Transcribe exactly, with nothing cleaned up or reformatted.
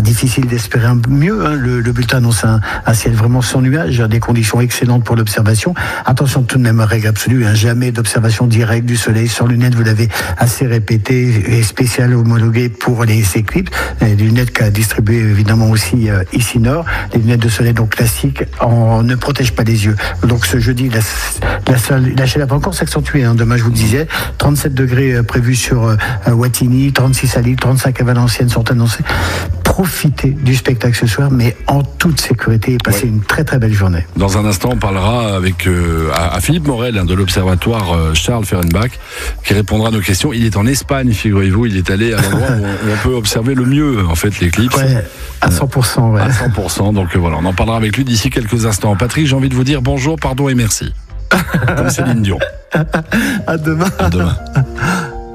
difficile d'espérer un mieux. Hein. Le, le bulletin annonce un, un ciel vraiment sans nuages, des conditions excellentes pour l'observation. Attention tout de même, règle absolue, hein, jamais d'observation directe du soleil sans lunettes. Vous l'avez assez répété et spécial homologué pour les éclipses. Les lunettes qu'a distribué évidemment aussi euh, ici Nord. Les lunettes de soleil donc classiques en, ne protègent pas les yeux. Donc ce jeudi, la, la, la chaleur va encore s'accentuer. Hein. Demain, je vous le disais, trente-sept degrés euh, prévus sur euh, Wattignies, trente-six à Lille, trente-cinq à Valenciennes sont annoncés. Profitez du spectacle ce soir, mais en toute sécurité et passez ouais. une très très belle journée. Dans un instant, on parlera avec euh, à, à Philippe Morel hein, de l'observatoire euh, Charles Fehrenbach qui répondra à nos questions. Il est en Espagne, figurez-vous, il est allé à l'endroit où, on, où on peut observer le mieux en fait l'éclipse. Ouais, à cent pour cent. Ouais. À cent pour cent, donc euh, voilà, on en parlera avec lui d'ici quelques instants. Patrick, j'ai envie de vous dire bonjour, pardon et merci. Comme Céline Dion. À demain. À demain.